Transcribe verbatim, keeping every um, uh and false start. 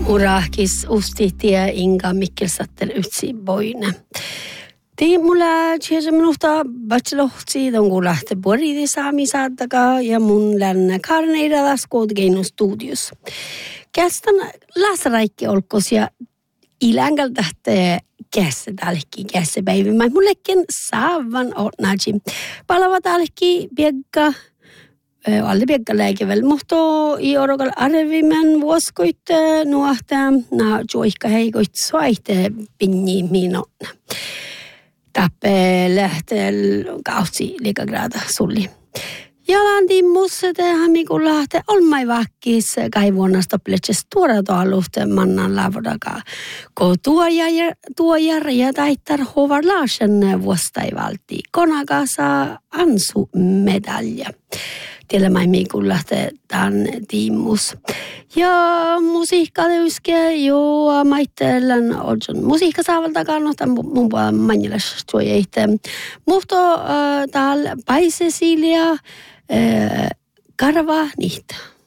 Urahkis ustitia Inga Mikkelsatter ytsi boine. Tii mulla tiedä minusta bachelohti on kun lähtee boridi saami saataka ja mun länne karneida laskoot geinu studios. Kästän lasraikki olkos ja ilängal tähtee kässä tälki kässä päivä. Mä mullekin saavan otnaji. Palava tälki biegga alle biegga lääkevel. Mutta i orokal arvimen vuoskoit nuahta na joikka heikoit soite pinni minonna. Tappe lähtel kautsi liikagraada sulli. Jalan timmus tehdään miku lähte olmai vakkis kai vuonna stopletses tuoda tuolla mannan lavodakaa. Ko tuoja tuoja ja taittar Håvard Larsen vuostaivalti. Konaga saa ansu medalja. Tiellä mai miku lähte tämän timmus. Ja musiikkalöyske, joo, maittelen on musiikka saavalta kannalta, mun puolella manjelas tuo jäite. Mutta äh, täällä paisesilia, äh, karva niitä.